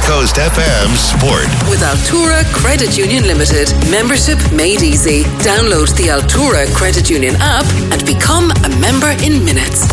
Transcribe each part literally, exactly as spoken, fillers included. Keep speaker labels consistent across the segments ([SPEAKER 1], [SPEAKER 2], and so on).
[SPEAKER 1] Coast F M Sport.
[SPEAKER 2] With Altura Credit Union Limited. Membership made easy. Download the Altura Credit Union app and become a member in minutes.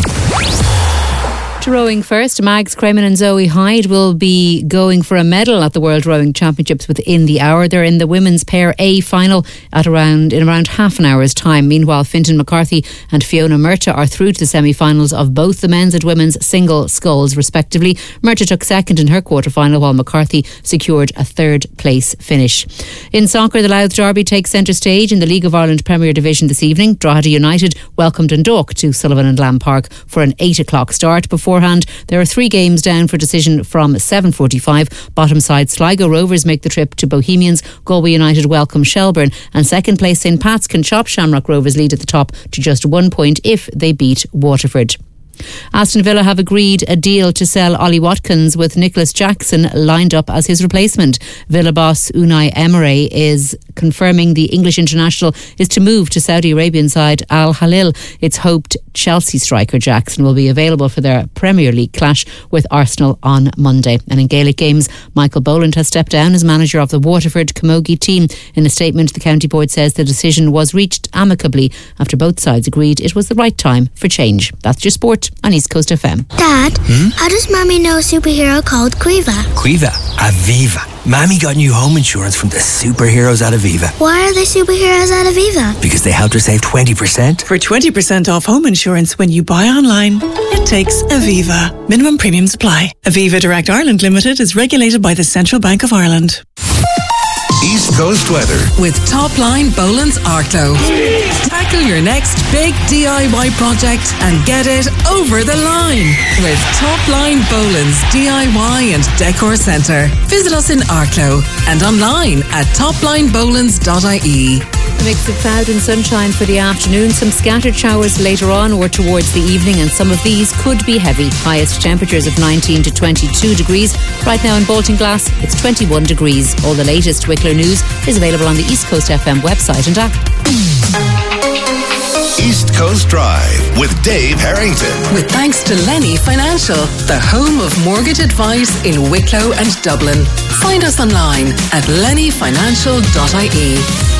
[SPEAKER 3] To rowing first, Mags Crayman and Zoe Hyde will be going for a medal at the World Rowing Championships within the hour. They're in the women's pair A final at around in around half an hour's time. Meanwhile, Fintan McCarthy and Fiona Murtagh are through to the semi-finals of both the men's and women's single sculls respectively. Murtagh took second in her quarter-final while McCarthy secured a third place finish. In soccer, the Louth Derby takes centre stage in the League of Ireland Premier Division this evening. Drogheda United welcomed Dundalk to Sullivan and Lamb Park for an eight o'clock start. Before Beforehand, there are three games down for decision from seven forty-five. Bottom side Sligo Rovers make the trip to Bohemians. Galway United welcome Shelbourne, and second place St Pat's can chop Shamrock Rovers lead at the top to just one point if they beat Waterford. Aston Villa have agreed a deal to sell Ollie Watkins, with Nicholas Jackson lined up as his replacement. Villa boss Unai Emery is confirming the English international is to move to Saudi Arabian side Al Hilal. It's hoped Chelsea striker Jackson will be available for their Premier League clash with Arsenal on Monday. And in Gaelic games, Michael Boland has stepped down as manager of the Waterford Camogie team. In a statement, the county board says the decision was reached amicably after both sides agreed it was the right time for change. That's your sport on East Coast F M.
[SPEAKER 4] Dad, hmm? How does Mummy know a superhero called Quiva?
[SPEAKER 5] Quiva? Aviva. Mammy got new home insurance from the superheroes at Aviva.
[SPEAKER 4] Why are they superheroes at Aviva?
[SPEAKER 5] Because they helped her save twenty percent.
[SPEAKER 6] For twenty percent off home insurance when you buy online, it takes Aviva. Minimum premiums apply. Aviva Direct Ireland Limited is regulated by the Central Bank of Ireland.
[SPEAKER 1] East Coast weather
[SPEAKER 2] with Topline Boland's Arklow. Tackle your next big D I Y project and get it over the line with Topline Boland's D I Y and Decor Centre. Visit us in Arklow and online at topline bolands dot I E.
[SPEAKER 3] A mix of cloud and sunshine for the afternoon. Some scattered showers later on or towards the evening, and some of these could be heavy. Highest temperatures of nineteen to twenty-two degrees. Right now in Baltinglass, it's twenty-one degrees. All the latest Wicklow news is available on the East Coast F M website and app.
[SPEAKER 1] East Coast Drive with Dave Harrington.
[SPEAKER 2] With thanks to Lenny Financial, the home of mortgage advice in Wicklow and Dublin. Find us online at lenny financial dot I E.